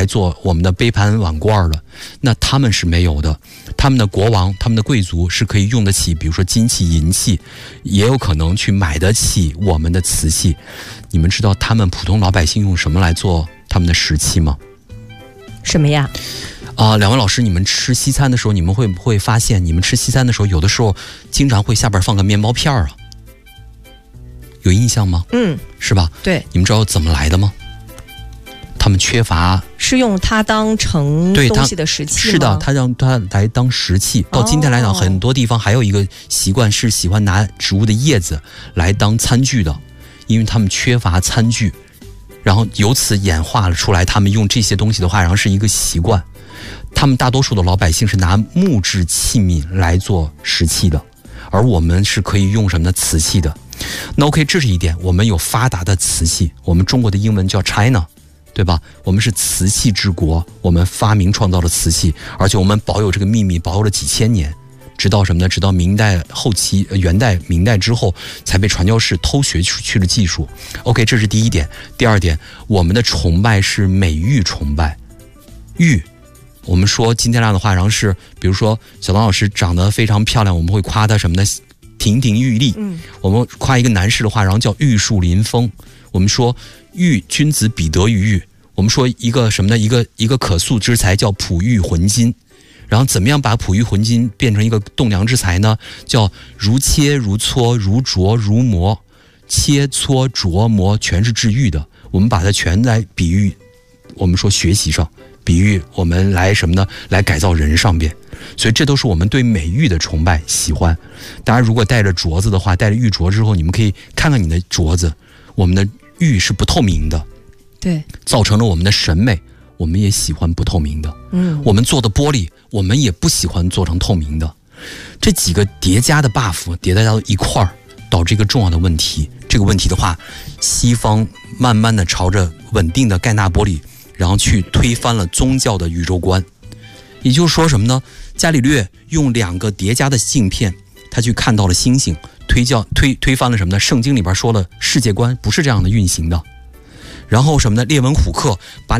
来做我们的杯盘碗罐的，那他们是没有的。他们的国王、他们的贵族是可以用得起，比如说金器、银器，也有可能去买得起我们的瓷器。你们知道他们普通老百姓用什么来做他们的食器吗？ 什么呀？ 两位老师，你们吃西餐的时候，你们会不会发现，你们吃西餐的时候，有的时候经常会下边放个面包片啊？有印象吗？是吧？ 对。 你们知道怎么来的吗？他们缺乏， 是用它当成东西的食器吗？ 是的，他让它来当食器。到今天来讲，很多地方还有一个习惯是喜欢拿植物的叶子来当餐具的，因为他们缺乏餐具，然后由此演化了出来，他们用这些东西的话，然后是一个习惯。他们大多数的老百姓是拿木质器皿来做食器的，而我们是可以用什么呢？瓷器的。那 OK， 这是一点，我们有发达的瓷器，我们中国的英文叫 China， 对吧？我们是瓷器之国，我们发明创造了瓷器，而且我们保有这个秘密，保有了几千年，直到什么呢？直到明代后期、元代、明代之后，才被传教士偷学出去的技术。OK， 这是第一点。第二点，我们的崇拜是美玉崇拜，玉。我们说今天来的话，然后是比如说小唐老师长得非常漂亮，我们会夸他什么呢？亭亭玉立。我们夸一个男士的话，然后叫玉树临风。我们说玉，君子比得于玉。我们说一个什么呢？一个可塑之材叫璞玉浑金。然后怎么样把璞玉浑金变成一个栋梁之材呢？叫如切如磋如琢如磨，切磋琢磨全是治愈的。我们把它全来比喻，我们说学习上。比喻我们来什么呢？来改造人上边，所以这都是我们对美玉的崇拜喜欢。当然，如果带着镯子的话，带着玉镯之后，你们可以看看你的镯子，我们的玉是不透明的， 对，造成了我们的审美，我们也喜欢不透明的。我们做的玻璃，我们也不喜欢做成透明的。这几个叠加的 buff 叠加到一块儿，导致一个重要的问题。这个问题的话，西方慢慢的朝着稳定的盖纳玻璃。然后去推翻了宗教的宇宙观，也就是说什么呢？伽利略用2个叠加的镜片，他去看到了星星，推翻了什么呢？圣经里边说了世界观不是这样的运行的。然后什么呢？列文虎克把